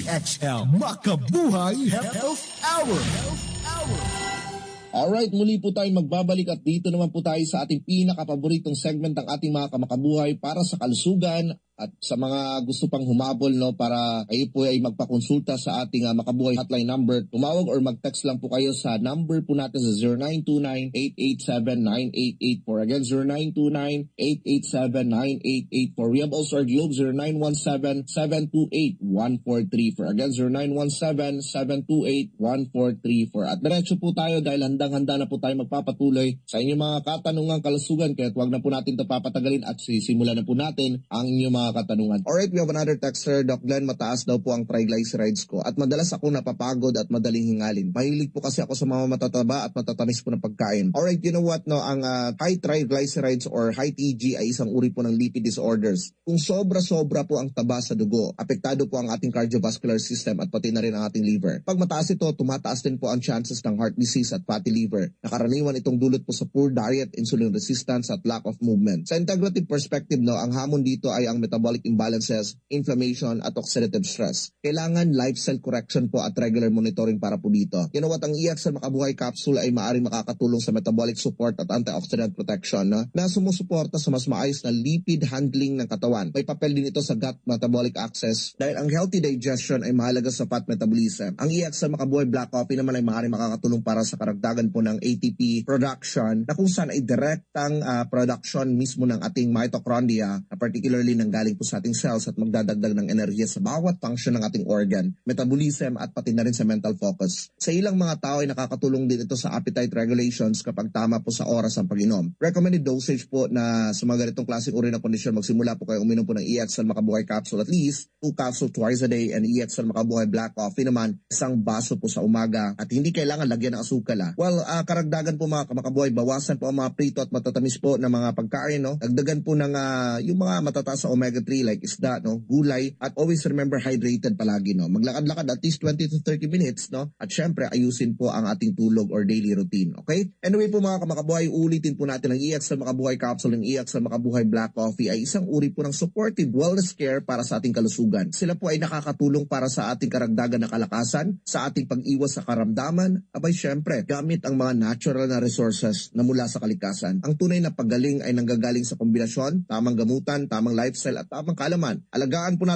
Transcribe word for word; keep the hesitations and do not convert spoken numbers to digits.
X L Makabuhay Health Hour. Alright, muli po tayo magbabalik at dito naman po tayo sa ating pinakapaboritong segment ng ating mga kamakabuhay para sa kalusugan at sa mga gusto pang humabol, no, para kayo po ay magpakonsulta sa ating uh, Makabuhay hotline number. Tumawag or mag-text lang po kayo sa number po natin sa zero nine two nine, eight eight seven, nine eight eight four. Again, zero nine two nine, eight eight seven, nine eight eight four. We have also our Globe zero nine one seven, seven two eight, one four three four. Again, zero nine one seven, seven two eight, one four three four. At diretso po tayo dahil handang-handa na po tayo magpapatuloy sa inyong mga katanungang kalusugan, kaya huwag na po natin ito papatagalin at sisimulan na po natin ang inyong mga katanungan. Alright, we have another texter. Doc Glenn, mataas daw po ang triglycerides ko at madalas ako napapagod at madaling hingalin. Mahilig po kasi ako sa mga matataba at matatamis po ng pagkain. Alright, you know what, no, ang uh, high triglycerides or high T G ay isang uri po ng lipid disorders. Kung sobra-sobra po ang taba sa dugo, apektado po ang ating cardiovascular system at pati na rin ang ating liver. Pag mataas ito, tumataas din po ang chances ng heart disease at fatty liver. Nakaraniwan itong dulot po sa poor diet, insulin resistance at lack of movement. Sa integrative perspective, no, ang hamon dito ay ang metabolic imbalances, inflammation at oxidative stress. Kailangan lifestyle correction po at regular monitoring para po dito. You know what, ang E X L Makabuhay Capsule ay maaaring makakatulong sa metabolic support at antioxidant protection, no, na sumusuporta sa mas maayos na lipid handling ng katawan. May papel din ito sa gut metabolic access dahil ang healthy digestion ay mahalaga sa fat metabolism. Ang E X L Makabuhay Black Coffee naman ay maaaring makakatulong para sa karagdagan po ng A T P production na kung saan ay direktang uh, production mismo ng ating mitochondria, uh, particularly ng galing po sa ating cells at magdadagdag ng enerhiya sa bawat function ng ating organ, metabolism at pati na rin sa mental focus. Sa ilang mga tao ay nakakatulong din ito sa appetite regulations kapag tama po sa oras ang pag-inom. Recommended dosage po na sa mga ganitong klaseng uri ng kondisyon, magsimula po kayo uminom po ng E X L Makabuhay Capsule at least two capsules twice a day, and E X L Makabuhay Black Coffee naman isang baso po sa umaga at hindi kailangan lagyan ng asukal. Ah. Well, uh, karagdagan po mga kamakabuhay, bawasan po ang mga prito at matatamis po ng mga pagkain, no? Dagdagan po ng uh, yung mga matataas sa omega three like isda, no, gulay, at always remember hydrated palagi, no. Maglakad-lakad at least twenty to thirty minutes, no. At syempre ayusin po ang ating tulog or daily routine, okay? Anyway po mga kamakabuhay, ulitin po natin ang E X L Makabuhay Capsule ng E X L Makabuhay Black Coffee ay isang uri po ng supportive wellness care para sa ating kalusugan. Sila po ay nakakatulong para sa ating karagdagan na kalakasan, sa ating pag-iwas sa karamdaman, abay syempre gamit ang mga natural na resources na mula sa kalikasan. Ang tunay na paggaling ay nanggagaling sa kombinasyon, tamang gamutan, tamang lifestyle at tamang kaalaman. Alagaan po natin